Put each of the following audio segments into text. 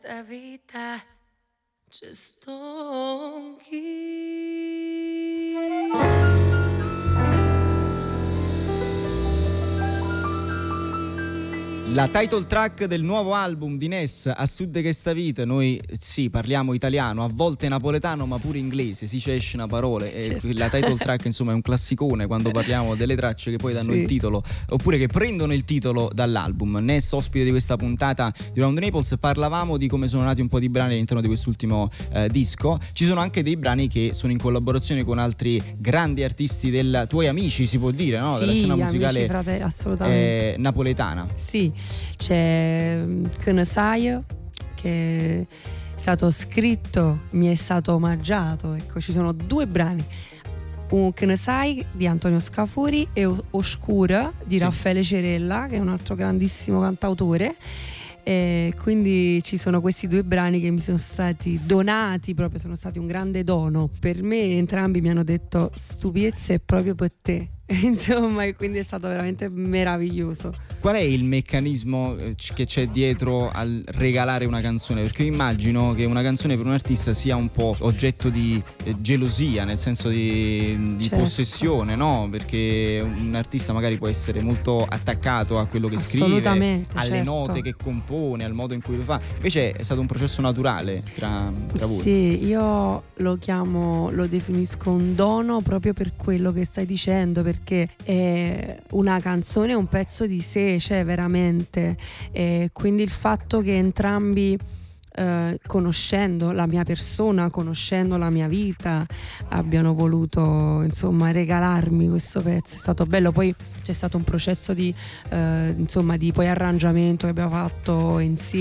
La vita ci stonchi. La title track del nuovo album di Ness, A Sud che sta vita. Noi sì, parliamo italiano, a volte napoletano, ma pure inglese, si ci esce una parola. Certo. La title track insomma è un classicone quando parliamo delle tracce che poi danno il titolo, oppure che prendono il titolo dall'album. Ness, ospite di questa puntata di Round the Naples, parlavamo di come sono nati un po' di brani all'interno di quest'ultimo disco. Ci sono anche dei brani che sono in collaborazione con altri grandi artisti tuoi amici, si può dire, no? Sì, della scena musicale amici, fratelli, assolutamente. Napoletana. Sì, c'è Knesai che è stato scritto, mi è stato omaggiato, ecco, ci sono due brani, un Knesai di Antonio Scafuri e Oscura di Raffaele Cerella, che è un altro grandissimo cantautore. E quindi ci sono questi due brani che mi sono stati donati, proprio sono stati un grande dono per me. Entrambi mi hanno detto Stupidezza è proprio per te. Insomma, e quindi è stato veramente meraviglioso. Qual è il meccanismo che c'è dietro al regalare una canzone? Perché io immagino che una canzone per un artista sia un po' oggetto di gelosia, nel senso di Certo. possessione, no? Perché un artista magari può essere molto attaccato a quello che scrive, Assolutamente, alle certo. note che compone, al modo in cui lo fa. Invece è stato un processo naturale tra voi. Sì, io lo definisco un dono proprio per quello che stai dicendo, perché è una canzone, è un pezzo di sé, cioè veramente. E quindi il fatto che entrambi, conoscendo la mia persona, conoscendo la mia vita, abbiano voluto insomma regalarmi questo pezzo, è stato bello. Poi c'è stato un processo di poi arrangiamento che abbiamo fatto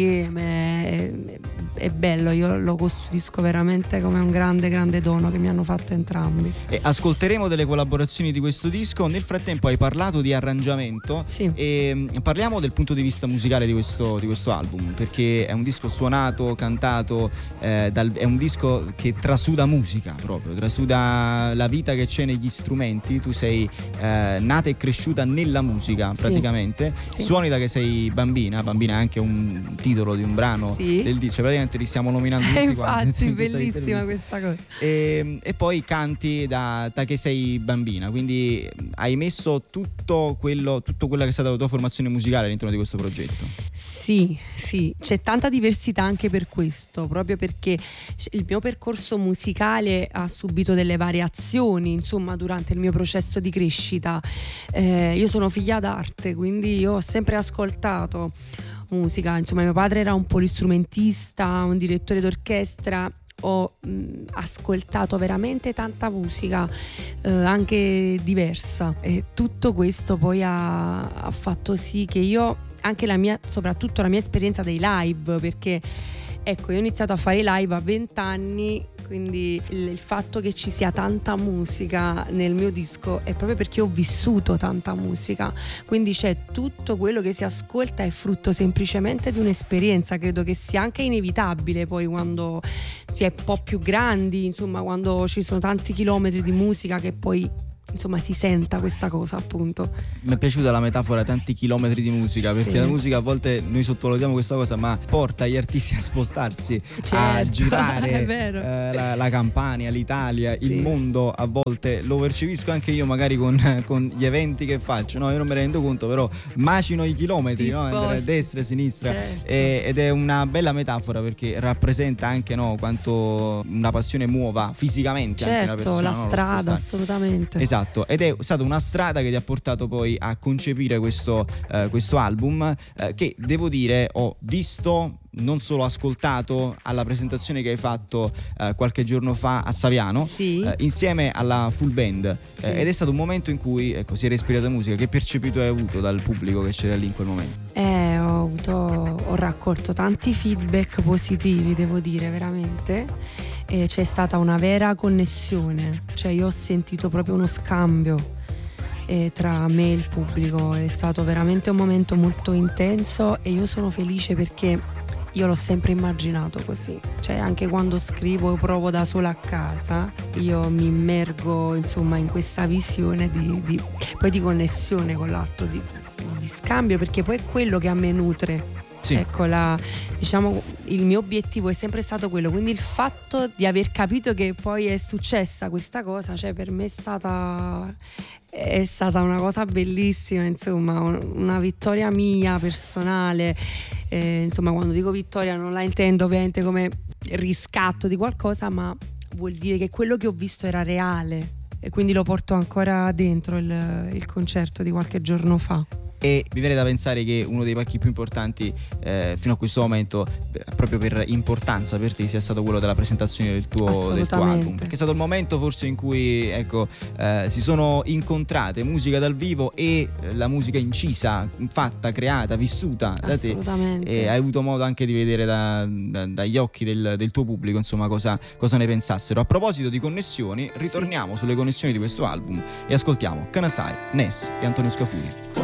insieme, è bello, io lo custodisco veramente come un grande dono che mi hanno fatto entrambi. E ascolteremo delle collaborazioni di questo disco. Nel frattempo hai parlato di arrangiamento, Sì. e parliamo del punto di vista musicale di questo album, perché è un disco suonato, cantato, è un disco che trasuda musica, proprio trasuda la vita che c'è negli strumenti. Tu sei nata e cresciuta nella musica praticamente. Sì. Suoni da che sei bambina è anche un titolo di un brano del disco, cioè praticamente li stiamo nominando tutti quanti. Infatti, bellissima questa cosa. E poi canti da che sei bambina, quindi hai messo tutto quello che è stata la tua formazione musicale all'interno di questo progetto. Sì, c'è tanta diversità anche per questo, proprio perché il mio percorso musicale ha subito delle variazioni, insomma, durante il mio processo di crescita. Io sono figlia d'arte, quindi io ho sempre ascoltato musica, insomma, mio padre era un polistrumentista, un direttore d'orchestra. Ho ascoltato veramente tanta musica, anche diversa, e tutto questo poi ha fatto sì che io, anche soprattutto la mia esperienza dei live, perché ecco, io ho iniziato a fare i live a 20 anni, quindi il fatto che ci sia tanta musica nel mio disco è proprio perché ho vissuto tanta musica, quindi c'è tutto quello che si ascolta è frutto semplicemente di un'esperienza. Credo che sia anche inevitabile poi quando si è un po' più grandi, insomma, quando ci sono tanti chilometri di musica, che poi insomma si senta questa cosa, appunto. Mi è piaciuta la metafora tanti chilometri di musica, perché la musica a volte noi sottovalutiamo questa cosa, ma porta gli artisti a spostarsi, a girare è vero. la Campania, l'Italia, il mondo. A volte lo percepisco anche io magari con gli eventi che faccio, no? Io non me ne rendo conto, però macino i chilometri, no? Andare a destra e a sinistra, ed è una bella metafora, perché rappresenta anche, no, quanto una passione muova fisicamente anche una persona, la no? strada, assolutamente. Esatto, ed è stata una strada che ti ha portato poi a concepire questo album, che devo dire ho visto, non solo ascoltato, alla presentazione che hai fatto qualche giorno fa a Saviano, insieme alla full band, ed è stato un momento in cui, ecco, si è respirata musica. Che percepito hai avuto dal pubblico che c'era lì in quel momento? Ho raccolto tanti feedback positivi, devo dire, veramente. E c'è stata una vera connessione, cioè io ho sentito proprio uno scambio tra me e il pubblico. È stato veramente un momento molto intenso e io sono felice perché io l'ho sempre immaginato così, cioè anche quando scrivo e provo da sola a casa, io mi immergo insomma in questa visione poi di connessione con l'atto di scambio, perché poi è quello che a me nutre Sì. Ecco, diciamo, il mio obiettivo è sempre stato quello, quindi il fatto di aver capito che poi è successa questa cosa, cioè per me è stata una cosa bellissima, insomma, una vittoria mia personale. Insomma, quando dico vittoria non la intendo ovviamente come riscatto di qualcosa, ma vuol dire che quello che ho visto era reale, e quindi lo porto ancora dentro il concerto di qualche giorno fa. E mi viene da pensare che uno dei palchi più importanti fino a questo momento, proprio per importanza per te, sia stato quello della presentazione del tuo album, perché è stato il momento forse in cui, ecco, si sono incontrate musica dal vivo e la musica incisa, fatta, creata, vissuta da te, e hai avuto modo anche di vedere dagli occhi del tuo pubblico, insomma, cosa ne pensassero. A proposito di connessioni, ritorniamo sulle connessioni di questo album e ascoltiamo Kanasai, Ness e Antonio Scafuri.